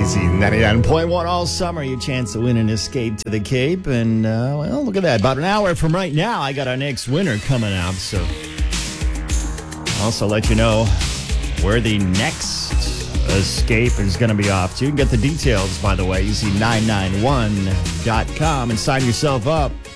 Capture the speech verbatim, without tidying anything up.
Z ninety-nine point one all summer. Your chance to win an escape to the Cape. And, uh, well, look at that. About an hour from right now, I got our next winner coming out. So I'll also let you know where the next escape is going to be off to. You can get the details, by the way, Z nine nine one dot com and sign yourself up